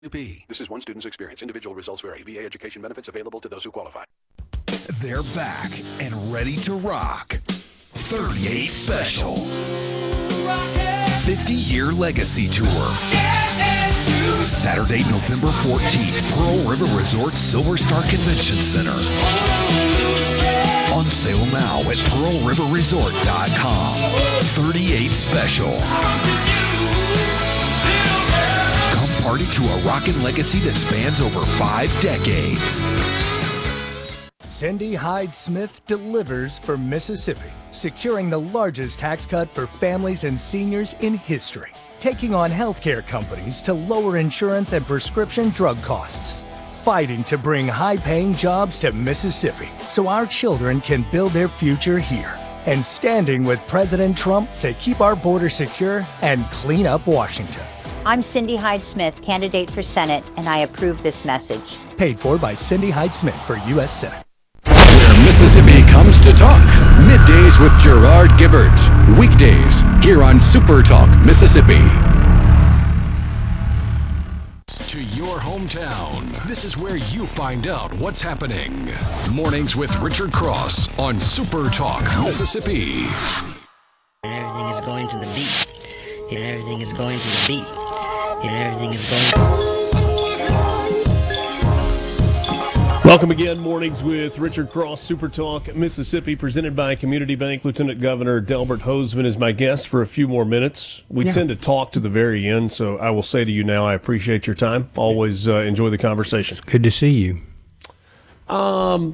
This is one student's experience. Individual results vary. VA education benefits available to those who qualify. They're back and ready to rock. 38 Special. 50-year legacy tour. Saturday, November 14th, Pearl River Resort Silver Star Convention Center. On sale now at pearlriverresort.com. 38 Special. Party to a rockin' legacy that spans over 5 decades. Cindy Hyde Smith delivers for Mississippi, securing the largest tax cut for families and seniors in history, taking on healthcare companies to lower insurance and prescription drug costs, fighting to bring high-paying jobs to Mississippi so our children can build their future here, and standing with President Trump to keep our border secure and clean up Washington. I'm Cindy Hyde Smith, candidate for Senate, and I approve this message. Paid for by Cindy Hyde Smith for U.S. Senate. Where Mississippi comes to talk. Middays with Gerard Gibbert. Weekdays here on Super Talk Mississippi. To your hometown. This is where you find out what's happening. Mornings with Richard Cross on Super Talk Mississippi. And everything is going to the beat. And everything is going to the beat. And everything is going. Welcome again, Mornings with Richard Cross, Super Talk Mississippi, presented by Community Bank. Lieutenant Governor Delbert Hosemann is my guest for a few more minutes. We tend to talk to the very end, so I will say to you now, I appreciate your time. Always enjoy the conversation. Good to see you. IHL.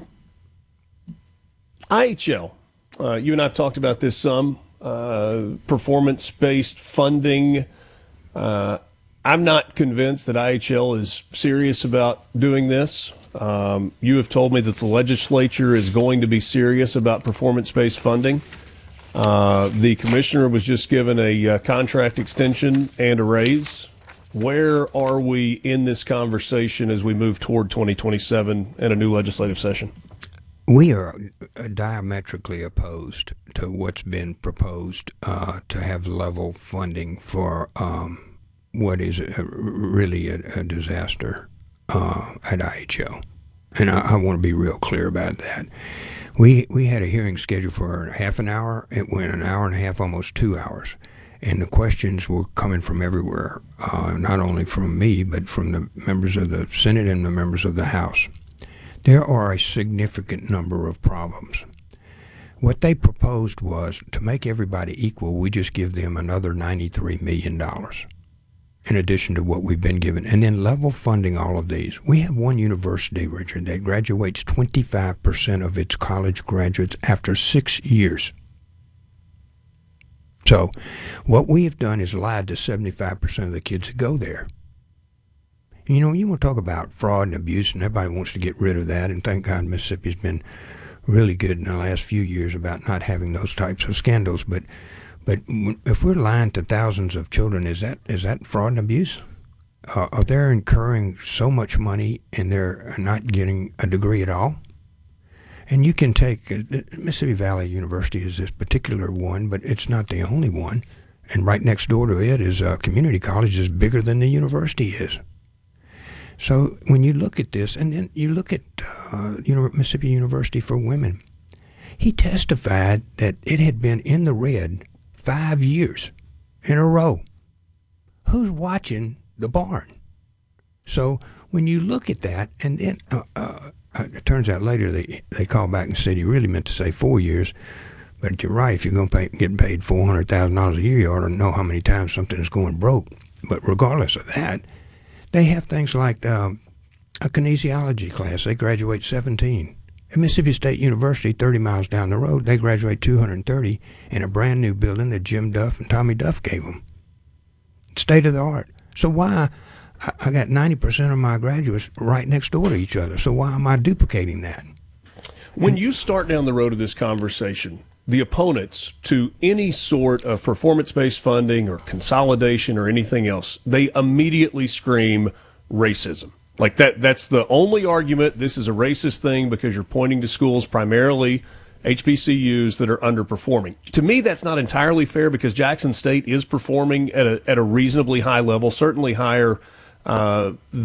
You and I have talked about this some. Performance-based funding. I'm not convinced that IHL is serious about doing this. You have told me that the legislature is going to be serious about performance-based funding. The commissioner was just given a contract extension and a raise. Where are we in this conversation as we move toward 2027 and a new legislative session? We are diametrically opposed to what's been proposed to have level funding for what is really a disaster at IHL. And I want to be real clear about that. We had a hearing scheduled for half an hour. It went an hour and a half, almost 2 hours. And the questions were coming from everywhere, not only from me, but from the members of the Senate and the members of the House. There are a significant number of problems. What they proposed was to make everybody equal, we just give them another $93 million in addition to what we've been given, and then level funding all of these. We have one university, Richard, that graduates 25% of its college graduates after 6 years. So what we have done is lied to 75% of the kids that go there. You know, you want to talk about fraud and abuse, and everybody wants to get rid of that, and thank God Mississippi's been really good in the last few years about not having those types of scandals. But if we're lying to thousands of children, is that fraud and abuse? Are they incurring so much money and they're not getting a degree at all? And you can take Mississippi Valley University is this particular one, but it's not the only one. And right next door to it is a community college that's bigger than the university is. So when you look at this, and then you look at Mississippi University for Women, he testified that it had been in the red 5 years in a row. Who's watching the barn? So when you look at that, and then it turns out later they called back and said he really meant to say 4 years. But you're right, if you're going to get paid $400,000 a year, you ought to know how many times something is going broke. But regardless of that, they have things like a kinesiology class. They graduate 17. At Mississippi State University, 30 miles down the road, they graduate 230 in a brand new building that Jim Duff and Tommy Duff gave them. State of the art. So why? I got 90% of my graduates right next door to each other. So why am I duplicating that? When you start down the road of this conversation, the opponents to any sort of performance-based funding or consolidation or anything else, they immediately scream racism. Like that's the only argument. This is a racist thing because you're pointing to schools, primarily HBCUs, that are underperforming. To me, that's not entirely fair because Jackson State is performing at a reasonably high level, certainly higher uh,